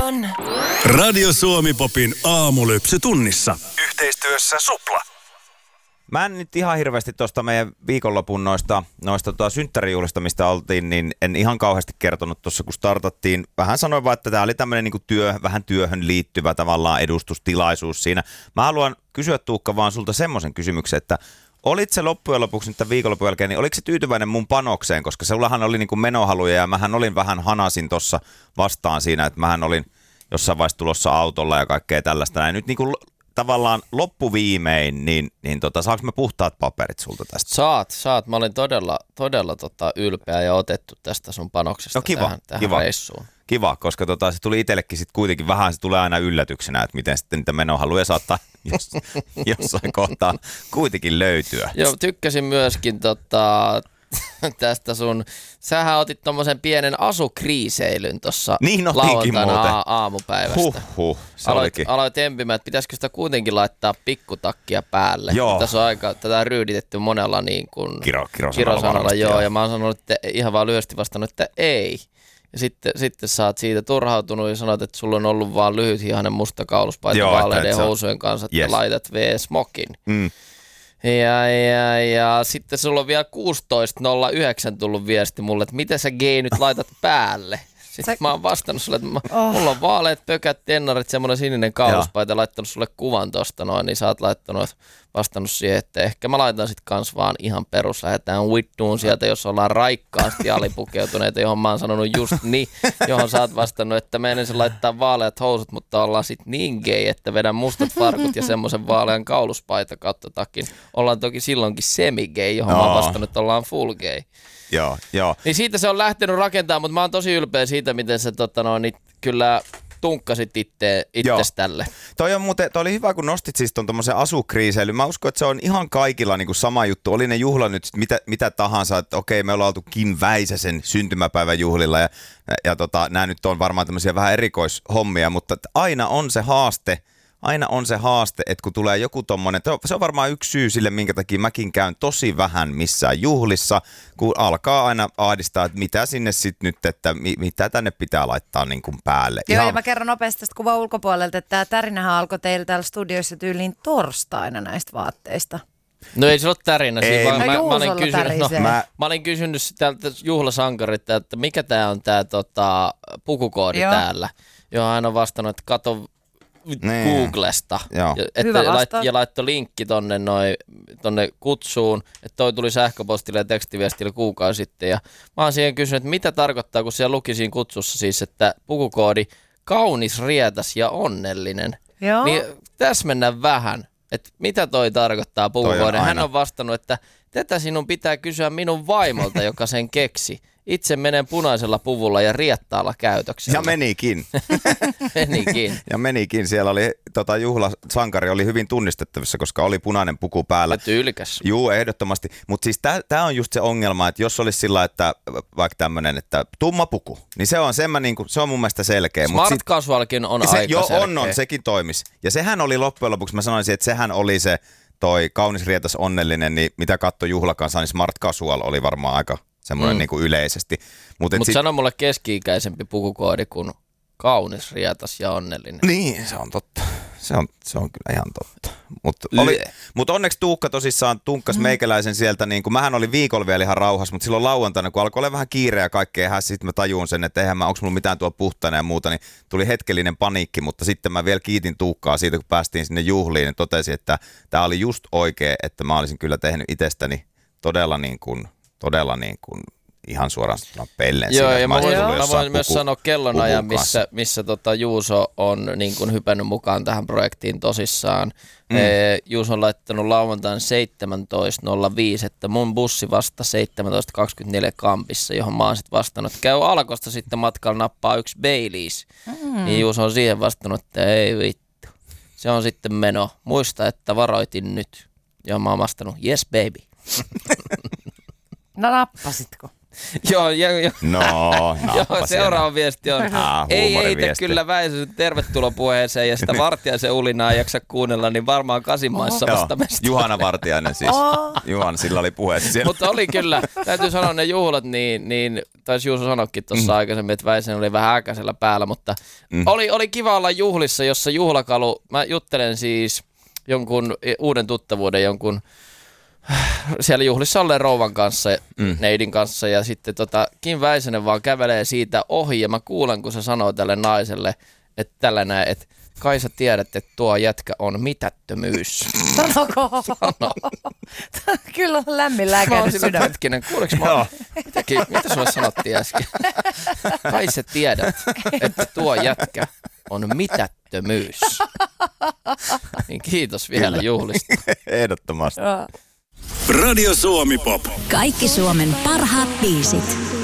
on. Radio Suomi Popin aamulypsy tunnissa. Yhteistyössä Supla. Mä en nyt ihan hirveästi tuosta meidän viikonlopun noista synttärijuhlista, mistä oltiin, niin en ihan kauheasti kertonut tuossa, kun startattiin. Vähän sanoin vaan, että tämä oli tämmöinen niinku vähän työhön liittyvä tavallaan edustustilaisuus siinä. Mä haluan kysyä, Tuukka, vaan sulta semmoisen kysymyksen, että olit se loppujen lopuksi nyt tämän viikonlopun jälkeen, niin oliko se tyytyväinen mun panokseen, koska sullahan oli niinku menohaluja ja mähän olin vähän hanasin tuossa vastaan siinä, että mähän olin jossain vaiheessa tulossa autolla ja kaikkea tällaista. Näin nyt niinku tavallaan loppuviimein, niin saanko me puhtaat paperit sulta tästä? Saat. Mä olin todella ylpeä ja otettu tästä sun panoksesta tähän reissuun. Kiva, koska se tuli itsellekin sitten kuitenkin vähän, se tulee aina yllätyksenä, että miten sitten niitä menohaluja saattaa jossain kohtaa kuitenkin löytyä. Joo, tykkäsin myöskin tästä sähän otit tommosen pienen asukriiseilyn tossa lauantaina aamupäivästä. Aloit empimään, että pitäisikö sitä kuitenkin laittaa pikkutakkia päälle. Joo. Tässä on tätä ryyditetty monella niin kuin kirosanalla. Joo, ja mä oon sanonut, että ihan vaan lyhyesti vastannut, että ei. Ja sitten sä oot siitä turhautunut ja sanot, että sulla on ollut vaan lyhythihainen musta kauluspaita vaaleiden housujen kanssa, että laitat V-smokin. Ja sitten sulla on vielä 16.09 tullut viesti mulle, että miten sä gay nyt laitat päälle. Sitten mä oon vastannut sulle, että mulla on vaaleat pökät, tennarit, semmoinen sininen kauluspaita, laittanut sulle kuvan tosta noin, niin sä oot vastannut siihen, että ehkä mä laitan sit kans vaan ihan perus, lähdetään vittuun sieltä, jos ollaan raikkaasti alipukeutuneita, johon mä oon sanonut just niin, johon sä oot vastannut, että mä ensin laittaa vaaleat housut, mutta ollaan sit niin gay, että vedän mustat farkut ja semmoisen vaalean kauluspaita kautta takin. Ollaan toki silloinkin semi-gay, johon mä oon vastannut, että ollaan full gay. Joo. Niin siitä se on lähtenyt rakentamaan, mutta mä oon tosi ylpeä siitä, miten sä niin kyllä tunkkasit itses tälle. Toi oli hyvä, kun nostit siis ton tommosen asukriiseilyn. Mä uskon, että se on ihan kaikilla niinku sama juttu. Oli ne juhla nyt mitä tahansa, että okei, me ollaan oltu Kim Väisäsen syntymäpäivän juhlilla ja nämä nyt on varmaan tämmöisiä vähän erikoishommia, mutta aina on se haaste, että kun tulee joku tommonen, se on varmaan yksi syy sille, minkä takia mäkin käyn tosi vähän missään juhlissa, kun alkaa aina ahdistaa, että mitä sinne sitten nyt, että mitä tänne pitää laittaa niin kuin päälle. Joo, ja mä kerron nopeasti tästä kuvan ulkopuolelta, että tämä tärinähän alkoi teillä täällä studioissa tyyliin torstaina näistä vaatteista. No ei se ole tärinä, vaan mä olin kysynyt tältä juhlasankarilta, että mikä tää on tää pukukoodi täällä. Joo, hän on vastannut, että kato Googlesta ja laittoi linkki tonne kutsuun, että toi tuli sähköpostille ja tekstiviestille kuukausi sitten ja mä oon siihen kysynyt, että mitä tarkoittaa, kun siellä luki siinä kutsussa siis, että pukukoodi kaunis, rietas ja onnellinen. Joo. Niin täsmennä vähän, että mitä toi tarkoittaa pukukoodi. Hän on vastannut, että tätä sinun pitää kysyä minun vaimolta, joka sen keksi. Itse menen punaisella puvulla ja riettaalla käytöksellä. Ja menikin. Ja menikin. Siellä oli juhlasankari oli hyvin tunnistettavissa, koska oli punainen puku päällä. Ja tyylikäs. Juu, ehdottomasti. Mutta siis tämä on just se ongelma, että jos olisi sillä, että vaikka tämmöinen, että tumma puku, niin se on mun mielestä selkeä. Smart casualkin on aika selkeä. On, sekin toimisi. Ja sehän oli loppujen lopuksi, mä sanoisin, että sehän oli se toi kaunis, rietas, onnellinen, niin mitä katsoi juhlakansa, niin smart casual oli varmaan aika semmoinen niin kuin yleisesti. Mutta sano mulle keski-ikäisempi pukukoodi kuin kaunis, rietas ja onnellinen. Niin, se on totta. Se on kyllä ihan totta. Mutta onneksi Tuukka tosissaan tunkkas meikäläisen sieltä, niin kuin mähän olin viikolla vielä ihan rauhassa, mutta silloin lauantaina, kun alkoi olla vähän kiire ja kaikkea, sitten mä tajuun sen, että onko mulla mitään tuolla puhtaana ja muuta, niin tuli hetkellinen paniikki, mutta sitten mä vielä kiitin Tuukkaa siitä, kun päästiin sinne juhliin, niin totesin, että tämä oli just oikein, että mä olisin kyllä tehnyt itsestäni todella niin kuin ihan suoraan pellen. Joo, ja mä voin myös sanoa kellonajan, missä Juuso on niin kuin hypännyt mukaan tähän projektiin tosissaan. Juuso on laittanut lauantain 17.05, että mun bussi vasta 17.24 kampissa, johon mä oon sitten vastannut, että käy Alkosta sitten matkalla nappaa yksi Baileys. Niin Juuso on siihen vastannut, että ei vittu. Se on sitten meno. Muista, että varoitin nyt. Ja mä oon vastannut, yes baby. No nappasitko? Joo. No, seuraava viesti on, ei te kyllä Väisäsen tervetulopuheeseen ja sitä Vartiaisen ulinaa ei jaksa kuunnella, niin varmaan Kasimaissa vasta mestari. Juhana Vartiainen siis. Juhan, sillä oli puhe siellä. Mutta oli kyllä, täytyy sanoa ne juhlat, niin taisi Juuso sanoakin tuossa aikaisemmin, että Väisänen oli vähän äkäisellä päällä, mutta oli kiva olla juhlissa, jossa juhlakalu, mä juttelen siis jonkun uuden tuttavuuden, jonkun siellä juhlissa olleen rouvan kanssa, neidin kanssa, ja sitten Kim Väisänen vaan kävelee siitä ohi, ja mä kuulen, kun se sanoo tälle naiselle, että tällainen, että kai sä tiedät, että tuo jätkä on mitättömyys. Sanoko? Sano. Kyllä on lämmin lääkäinen sydän. Hetkinen, kuuliks mä? Mitä sulle sanottiin äsken? Kai sä tiedät, että tuo jätkä on mitättömyys. Niin kiitos vielä juhlista. Ehdottomasti. Radio Suomi Pop. Kaikki Suomen parhaat biisit.